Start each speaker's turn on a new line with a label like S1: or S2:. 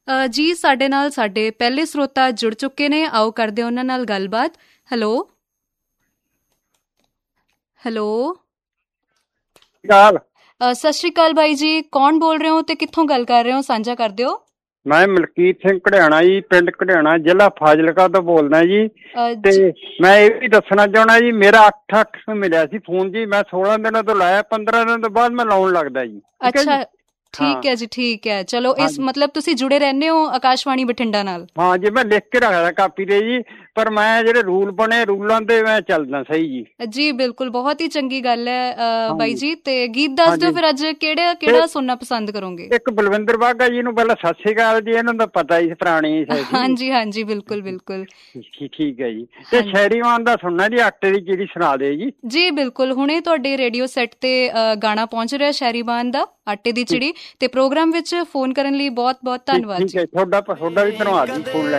S1: ਜੀ ਸਾਡੇ ਨਾਲ ਸਾਡੇ ਪਹਿਲੇ ਸਰੋਤਾ ਜੁੜ ਚੁੱਕੇ ਨੇ, ਆਓ ਕਰਦੇ ਉਹਨਾਂ ਨਾਲ ਗੱਲਬਾਤ। ਹੈਲੋ ਸਤਿ ਸ਼੍ਰੀ ਅਕਾਲ ਬਾਈ ਜੀ, ਕੌਣ ਬੋਲ ਰਹੇ ਹੋ ਤੇ ਕਿੱਥੋਂ ਗੱਲ ਕਰ ਰਹੇ ਹੋ, ਸਾਂਝਾ ਕਰ ਦਿਓ।
S2: ਮੈਂ ਮਲਕੀਤ ਸਿੰਘ ਘੜਿਆਣਾ ਜੀ, ਪਿੰਡ ਘੜਿਆਣਾ, ਜ਼ਿਲ੍ਹਾ ਫਾਜ਼ਿਲਕਾ ਤੋਂ ਬੋਲਦਾ ਜੀ। ਤੇ ਮੈਂ ਇਹ ਵੀ ਦੱਸਣਾ ਚਾਹੁੰਦਾ ਜੀ, ਮੇਰਾ 8 ਨੂੰ ਮਿਲਿਆ ਸੀ ਫੋਨ ਜੀ। ਮੈਂ 16 ਦਿਨਾਂ ਤੋਂ ਲਾਇਆ, 15 ਦਿਨ ਤੋਂ ਬਾਅਦ ਮੈਂ ਲਾਉਣ ਲੱਗਦਾ ਜੀ।
S1: ਅੱਛਾ ਠੀਕ ਹੈ ਜੀ, ਠੀਕ ਹੈ। ਚਲੋ ਇਸ ਮਤਲਬ ਤੁਸੀਂ ਜੁੜੇ ਰਹਿੰਦੇ ਹੋ ਆਕਾਸ਼ਵਾਣੀ ਬਠਿੰਡਾ ਨਾਲ? ਹਾਂ
S2: ਜੀ, ਮੈਂ ਲਿਖ ਕੇ ਰੱਖਦਾ ਕਾਪੀ ਤੇ ਜੀ, ਪਰ ਮੈਂ ਜਿਹੜੇ ਰੂਲ ਬਣੇ ਰੂਲਾਂ ਤੇ ਮੈਂ ਚੱਲਦਾ ਸਹੀ ਜੀ।
S1: ਜੀ ਬਿਲਕੁਲ, ਬਹੁਤ ਹੀ ਚੰਗੀ ਗੱਲ ਹੈ ਬਾਈ ਜੀ। ਤੇ ਗੀਤ ਦੱਸ ਦਿਓ ਫਿਰ, ਅੱਜ ਕਿਹੜਾ ਸੁਣਨਾ ਪਸੰਦ ਕਰੋਗੇ?
S2: ਇੱਕ ਬਲਵਿੰਦਰ ਬਾਘਾ ਜੀ ਨੂੰ ਪਹਿਲਾਂ ਸਤਿ ਸ੍ਰੀ ਅਕਾਲ ਜੀ, ਇਹਨਾਂ ਦਾ ਪਤਾ ਹੀ ਪੁਰਾਣੀ।
S1: ਹਾਂਜੀ ਹਾਂਜੀ ਬਿਲਕੁਲ ਬਿਲਕੁਲ
S2: ਠੀਕ ਹੈ ਜੀ। ਤੇ ਸ਼ੈਰੀਵਾਨ ਦਾ ਸੁਣਨਾ ਜੀ, ਆਟੇ ਦੀ ਚਿੜੀ ਸੁਣਾ ਦੇ ਜੀ।
S1: ਜੀ ਬਿਲਕੁਲ, ਹੁਣੇ ਤੁਹਾਡੇ ਰੇਡੀਓ ਸੈੱਟ ਤੇ ਗਾਣਾ ਪਹੁੰਚ ਰਿਹਾ ਸ਼ੈਰੀਵਾਨ ਦਾ, ਆਟੇ ਦੀ ਚਿੜੀ। ਤੇ ਪ੍ਰੋਗਰਾਮ ਵਿੱਚ ਫੋਨ ਕਰਨ ਲਈ ਬਹੁਤ ਬਹੁਤ ਧੰਨਵਾਦ ਜੀ।
S2: ਤੁਹਾਡਾ ਵੀ ਧੰਨਵਾਦ ਜੀ ਫੋਨ